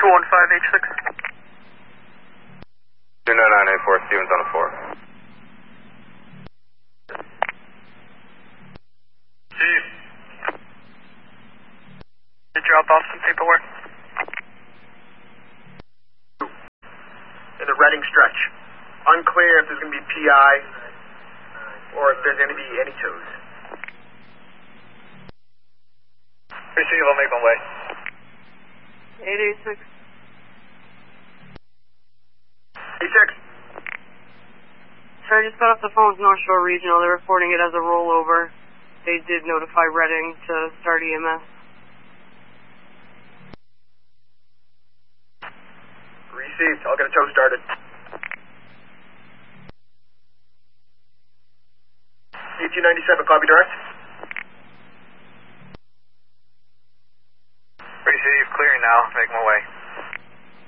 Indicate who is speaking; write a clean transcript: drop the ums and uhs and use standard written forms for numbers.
Speaker 1: 215H6.
Speaker 2: 29984, Stevens on the 4.
Speaker 1: Chief. Did you drop off some paperwork?
Speaker 3: In the Reading stretch. Unclear if there's going to be PI or if there's going to be any tows.
Speaker 1: Receive, I'll make my way.
Speaker 4: 886.
Speaker 3: 86.
Speaker 4: Sir, I just got off the phone with North Shore Regional. They're reporting it as a rollover. They did notify Reading to start EMS.
Speaker 3: Received. I'll get a tow started. ET97, copy direct.
Speaker 1: Receive, clearing now, make my way.